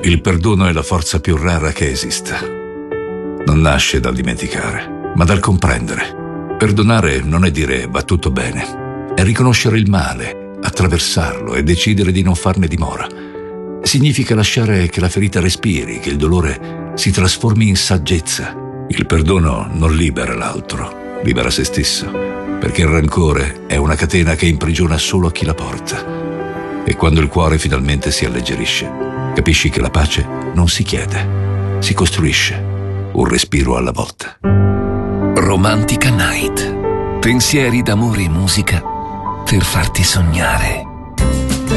Il perdono è la forza più rara che esista. Non nasce dal dimenticare, ma dal comprendere. Perdonare non è dire va tutto bene, è riconoscere il male, attraversarlo e decidere di non farne dimora. Significa lasciare che la ferita respiri, che il dolore si trasformi in saggezza. Il perdono non libera l'altro, libera se stesso, perché il rancore è una catena che imprigiona solo chi la porta. E quando il cuore finalmente si alleggerisce, capisci che la pace non si chiede, si costruisce, un respiro alla volta. Romantica Night. Pensieri d'amore e musica per farti sognare.